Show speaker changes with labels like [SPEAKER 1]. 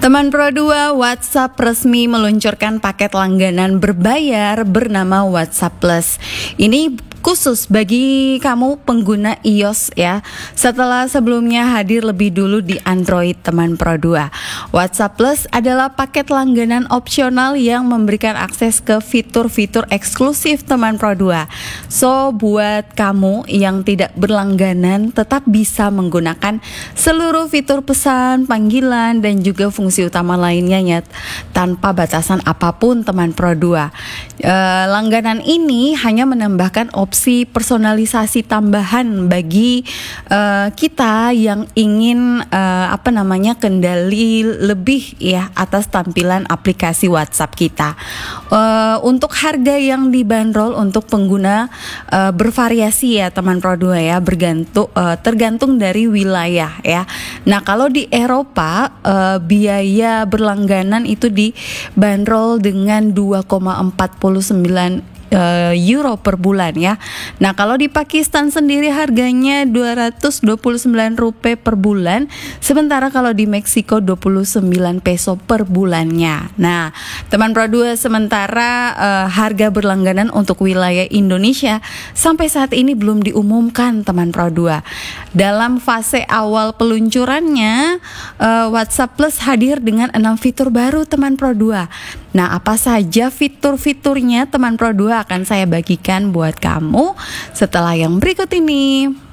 [SPEAKER 1] Teman Pro2, WhatsApp resmi meluncurkan paket langganan berbayar bernama WhatsApp Plus. Ini khusus bagi kamu pengguna iOS ya. Setelah sebelumnya hadir lebih dulu di Android Teman Pro2. WhatsApp Plus adalah paket langganan opsional yang memberikan akses ke fitur-fitur eksklusif Teman Pro2. So, buat kamu yang tidak berlangganan tetap bisa menggunakan seluruh fitur pesan, panggilan, dan juga fungsi utama lainnya ya, tanpa batasan apapun Teman Pro2. Langganan ini hanya menambahkan opsi personalisasi tambahan bagi kita yang ingin kendali lebih ya atas tampilan aplikasi WhatsApp kita. Untuk harga yang dibanderol untuk pengguna bervariasi ya Teman Pro2 ya, tergantung dari wilayah ya. Nah, kalau di Eropa biaya berlangganan itu dibanderol dengan 2,49 euro per bulan ya. Nah, kalau di Pakistan sendiri harganya 229 rupiah per bulan, sementara kalau di Meksiko 29 peso per bulannya. Nah, Teman Pro2, sementara harga berlangganan untuk wilayah Indonesia sampai saat ini belum diumumkan Teman Pro2. Dalam fase awal peluncurannya, WhatsApp Plus hadir dengan 6 fitur baru Teman Pro2. Nah, apa saja fitur-fiturnya Teman Pro2 akan saya bagikan buat kamu setelah yang berikut ini.